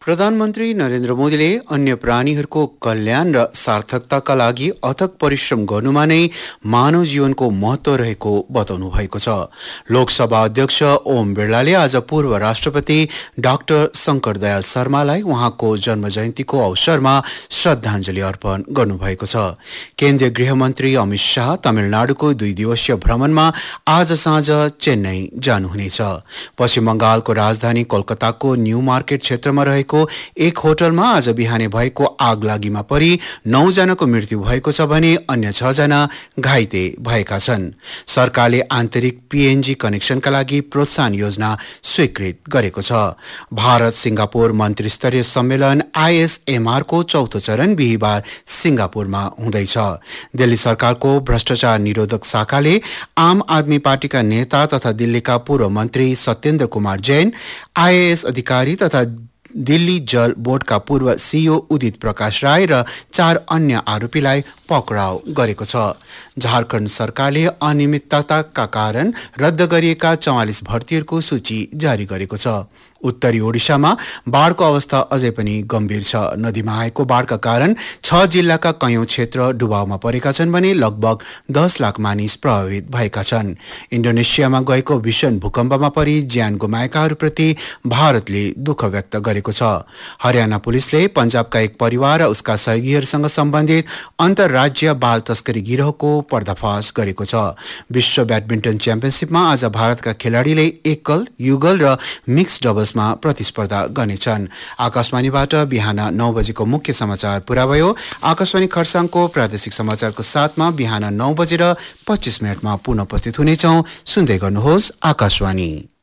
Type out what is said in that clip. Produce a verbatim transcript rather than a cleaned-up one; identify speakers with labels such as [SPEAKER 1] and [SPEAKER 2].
[SPEAKER 1] प्रधानमन्त्री नरेन्द्र मोदीले अन्य प्राणीहरूको कल्याण र सार्थकताका लागि अथक परिश्रम गर्नुमा नै मानव जीवनको महत्त्व रहेको बताउनु भएको छ। लोकसभा अध्यक्ष ओम बिरलाले आज पूर्व राष्ट्रपति डाक्टर शंकर दयाल शर्मालाई उहाँको जन्म जयन्तीको अवसरमा श्रद्धाञ्जली अर्पण गर्नुभएको छ। केन्द्रीय गृहमन्त्री अमित शाह तमिलनाडुको दुई दिवसीय भ्रमणमा आज साँझ चेन्नई जानुहुनेछ। पश्चिम बंगालको राजधानी कोलकाताको न्यू मार्केट क्षेत्रमा रहेको एक होटलमा आज बिहानै भएको आगलागीमा परि नौ जनाको मृत्यु भएको छ भने अन्य छ जना घाइते भएका छन्। सरकारले आन्तरिक पीएनजी कनेक्सनका लागि प्रोत्साहन योजना स्वीकृत गरेको छ। भारत सिंगापुर मन्त्री स्तरीय सम्मेलन आईएसएमआर को चौथो चरण बिहिबार सिंगापुरमा हुँदैछ। दिल्ली सरकारको भ्रष्टाचार निरोधक शाखाले आम आदमी पार्टीका नेता तथा दिल्लीका पूर्व मन्त्री सत्येन्द्र कुमार जैन, आईएएस अधिकारी तथा दिल्ली जल बोर्डका पूर्व सीईओ उदित प्रकाश राय र चार अन्य आरोपीलाई पक्राउ गरेको छ। झारखण्ड सरकारले अनियमितताका कारण रद्द गरिएका चौवालीस भर्तीहरूको सूची जारी गरेको छ। उत्तरी ओडिसामा बाढको अवस्था अझै पनि गम्भीर छ। नदीमा आएको बाढका कारण छ जिल्लाका कयौं क्षेत्र डुबाउमा परेका छन् भने लगभग दस लाख मानिस प्रभावित भएका छन्। इन्डोनेसियामा गएको भीषण भूकम्पमा परि ज्यान गुमाएकाहरूप्रति भारतले दुःख व्यक्त गरेको छ। हरियाणा पुलिसले पञ्जाबका एक परिवार र उसका सहयोगीहरूसँग सम्बन्धित अन्तर्राज्य बाल तस्करी गिरोहको पर्दाफास गरेको छ। विश्व ब्याडमिन्टन च्याम्पियनसिपमा आज भारतका खेलाडीले एकल, युगल र मिक्स डबल्समा प्रतिस्पर्धा गर्नेछन्। आकाशवाणीबाट बिहान नौ बजेको मुख्य समाचार पूरा भयो। आकाशवाणी खरसाङको प्रादेशिक समाचारको साथमा बिहान नौ बजेर पच्चीस मिनटमा पुनः उपस्थित हुनेछौं। सुन्दै गर्नुहोस् आकाशवाणी।